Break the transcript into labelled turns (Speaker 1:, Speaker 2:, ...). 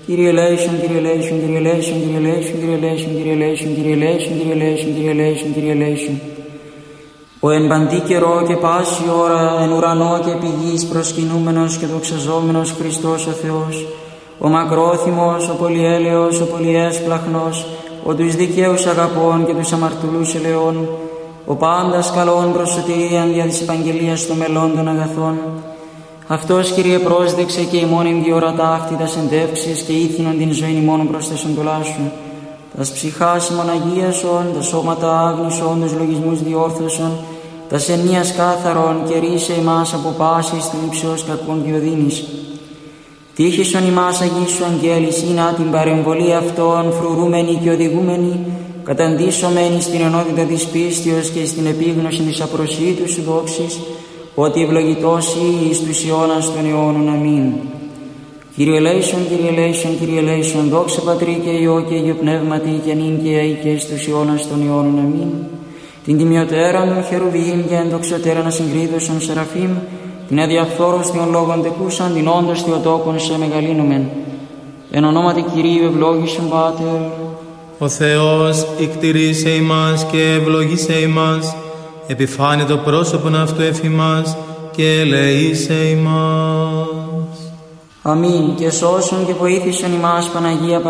Speaker 1: Kyrie eleison, Kyrie eleison, Kyrie eleison, Kyrie eleison, Kyrie eleison, Kyrie eleison, Kyrie eleison, Kyrie eleison, Kyrie eleison, Kyrie eleison. Ο εν παντή καιρό και πάση ώρα, εν ουρανό και επί γης προσκυνούμενος και δοξαζόμενος Χριστός ο Θεός, ο μακρόθυμος, ο πολυέλεος, ο πολυέσπλαχνος, ο τους δικαίους αγαπών και τους αμαρτωλούς ελεών, ο πάντας καλών προς σωτηρίαν δια της επαγγελίας των μελών των αγαθών. Αυτός, Κύριε, πρόσδεξε και ημών εν διορατά αυτή τας εντεύξεις και ήθινον την ζωήν ημών προς τας εντολάς σου. Τας ψυχάς ημών αγίασον, τα σώματα άγνησον, τους λογισμούς διόρθωσον, τας ενίας κάθαρον και ρίσε ημάς από πάσης θλίψεως κακών και οδύνης. Τύχησον ημάς αγίσου αγγέλης, ή την παρεμβολή αυτών φρουρούμενη και οδηγούμενη, καταντήσωμένη στην ενότητα της πίστεως και στην επίγνωση της απροσίτου σου δόξης, ότι ευλογητός εις τους αιώνας των αιώνων. Αμήν. Κύριε ελέησον, Κύριε ελέησον, Κύριε ελέησον, δόξα Πατρί και Υιό και Υιό Πνεύματι και νυν και αεί και εις τους αιώνας των αιώνων. Αμήν. Την τιμιωτέραν των χερουβίμ και ενδοξιωτέραν ασυγκρίδωσον σεραφείμ, την αδιαφθόρος των λόγων τεκούσαν, την όντως Θεοτόκον σε μεγαλύνομεν. Εν ονόματι Κυρίου ευλόγησον Πάτερ.
Speaker 2: Ο Θεός ικτηρίσε ημάς και ευλογήσε ημάς, επιφάνει το πρόσωπον αυτού εφ' ημάς και ελεήσε ημάς.
Speaker 1: Αμήν. Και σώσον και βοήθησον ημάς Παναγία